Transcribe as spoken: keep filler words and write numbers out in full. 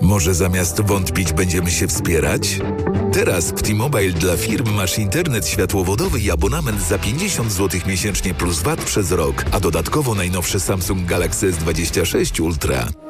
Może zamiast wątpić będziemy się wspierać? Teraz w T-Mobile dla firm masz internet światłowodowy i abonament za pięćdziesiąt złotych miesięcznie plus V A T przez rok, a dodatkowo najnowszy Samsung Galaxy S dwadzieścia sześć Ultra.